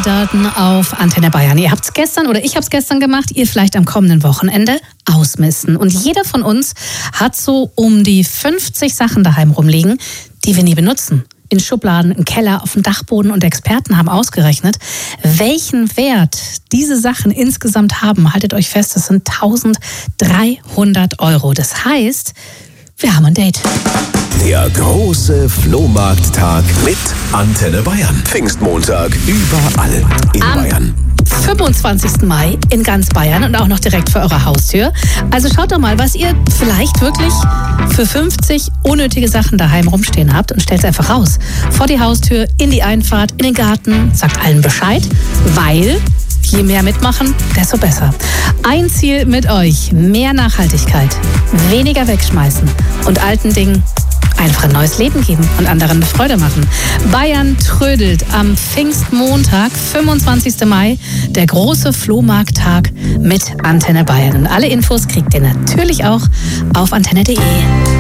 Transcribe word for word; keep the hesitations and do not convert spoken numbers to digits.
Flohmarkt-Daten auf Antenne Bayern. Ihr habt es gestern oder ich habe es gestern gemacht, ihr vielleicht am kommenden Wochenende ausmisten. Und jeder von uns hat so um die fünfzig Sachen daheim rumliegen, die wir nie benutzen. In Schubladen, im Keller, auf dem Dachboden, und Experten haben ausgerechnet, welchen Wert diese Sachen insgesamt haben. Haltet euch fest, das sind eintausenddreihundert Euro. Das heißt, wir haben ein Date. Der große Flohmarkttag mit Antenne Bayern. Pfingstmontag überall in Am Bayern. fünfundzwanzigsten Mai in ganz Bayern und auch noch direkt vor eurer Haustür. Also schaut doch mal, was ihr vielleicht wirklich für fünfzig unnötige Sachen daheim rumstehen habt, und stellt es einfach raus. Vor die Haustür, in die Einfahrt, in den Garten, sagt allen Bescheid, weil je mehr mitmachen, desto besser. Ein Ziel mit euch: mehr Nachhaltigkeit, weniger wegschmeißen und alten Dingen einfach ein neues Leben geben und anderen eine Freude machen. Bayern trödelt am Pfingstmontag, fünfundzwanzigsten Mai, der große Flohmarkttag mit Antenne Bayern. Und alle Infos kriegt ihr natürlich auch auf antenne punkt de.